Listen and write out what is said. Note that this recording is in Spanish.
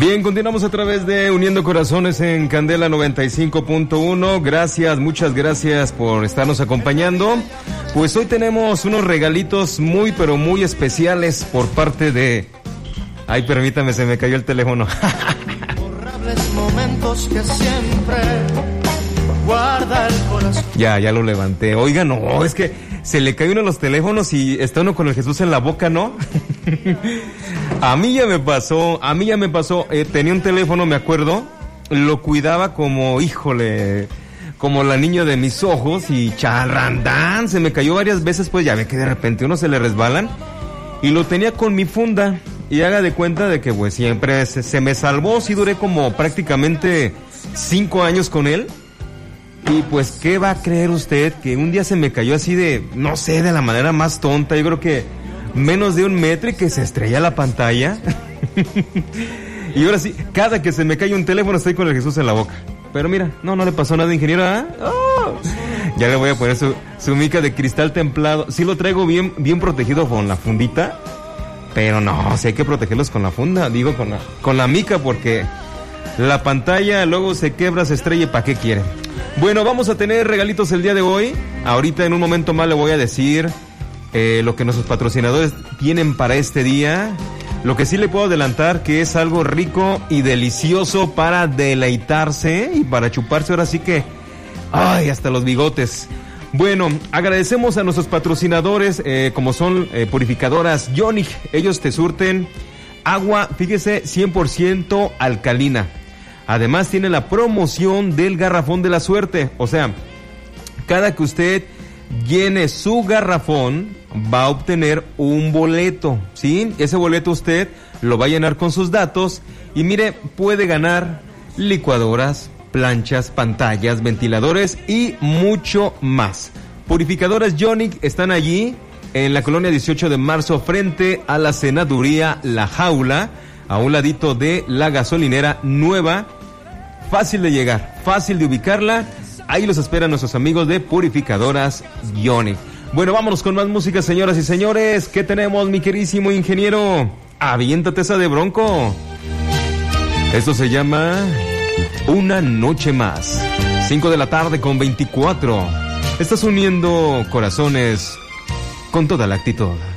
Bien, continuamos a través de Uniendo Corazones en Candela 95.1. Gracias, muchas gracias por estarnos acompañando. Pues hoy tenemos unos regalitos muy, pero muy especiales por parte de... Ay, permítame, se me cayó el teléfono. Borrables momentos que siempre guarda el corazón. Ya lo levanté. Oiga, no, es que se le cae uno los teléfonos y está uno con el Jesús en la boca, ¿no? A mí ya me pasó. Tenía un teléfono, me acuerdo, lo cuidaba como, híjole, como la niña de mis ojos y charrandán, se me cayó varias veces, pues ya ve que de repente uno se le resbalan y lo tenía con mi funda y haga de cuenta de que pues siempre se me salvó, sí duré como prácticamente 5 años con él. Y pues, ¿qué va a creer usted? Que un día se me cayó así de, no sé, de la manera más tonta, yo creo que menos de 1 metro y que se estrella la pantalla. Y ahora sí, cada que se me cae un teléfono estoy con el Jesús en la boca. Pero mira, no le pasó nada, ingeniero, ¿ah? Oh, ya le voy a poner su mica de cristal templado. Sí lo traigo bien protegido con la fundita, pero no, sí hay que protegerlos con la funda, digo con la mica, porque la pantalla luego se quebra, se estrella, ¿para qué quieren? Bueno, vamos a tener regalitos el día de hoy. Ahorita en un momento más le voy a decir lo que nuestros patrocinadores tienen para este día. Lo que sí le puedo adelantar que es algo rico y delicioso para deleitarse y para chuparse ahora sí que, ay, hasta los bigotes. Bueno, agradecemos a nuestros patrocinadores como son Purificadoras Yonic. Ellos te surten agua, fíjese, 100% alcalina. Además tiene la promoción del garrafón de la suerte. O sea, cada que usted llene su garrafón va a obtener un boleto, ¿sí? Ese boleto usted lo va a llenar con sus datos y mire, puede ganar licuadoras, planchas, pantallas, ventiladores y mucho más. Purificadoras Yonic están allí en la colonia 18 de marzo frente a la senaduría La Jaula, a un ladito de la gasolinera nueva. Fácil de llegar, fácil de ubicarla. Ahí los esperan nuestros amigos de Purificadoras Yonic. Bueno, vámonos con más música, señoras y señores. ¿Qué tenemos, mi queridísimo ingeniero? Aviéntate esa de Bronco. Esto se llama Una Noche Más. 5 de la tarde con 24. Estás uniendo corazones con toda la actitud.